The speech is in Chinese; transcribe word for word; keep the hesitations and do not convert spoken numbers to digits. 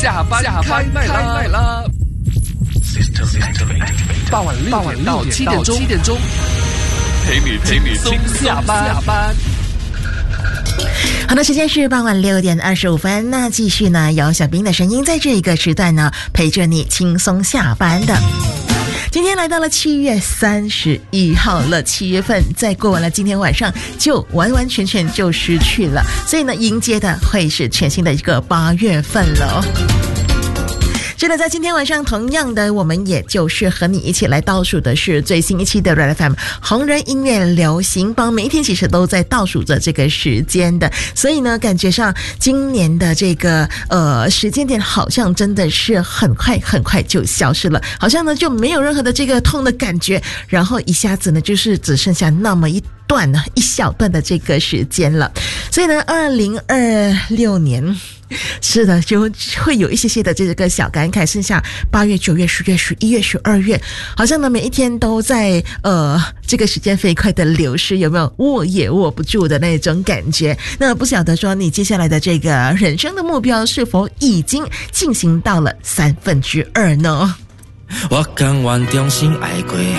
下班开麦啦！傍晚六点到七点钟，七点钟陪你陪你松下班。 好的，时间是傍晚六点二十五分。那继续呢，有小兵的声音在这一个时段呢，陪着你轻松下班的。今天来到了七月三十一号了，七月份再过完了，今天晚上就完完全全就失去了，所以呢，迎接的会是全新的一个八月份了。是的，在今天晚上，同样的，我们也就是和你一起来倒数的是最新一期的 Red F M 红人音乐流行榜，每一天其实都在倒数着这个时间的，所以呢，感觉上今年的这个呃时间点好像真的是很快很快就消失了，好像呢就没有任何的这个痛的感觉，然后一下子呢就是只剩下那么一段呢一小段的这个时间了，所以呢，二零二六年。是的，就会有一些些的这个小感慨，剩下八月、九月、十月、十一月、十二月，好像呢每一天都在呃这个时间飞快的流失，有没有握也握不住的那种感觉？那不晓得说你接下来的这个人生的目标是否已经进行到了三分之二呢？ 我甘愿重新爱过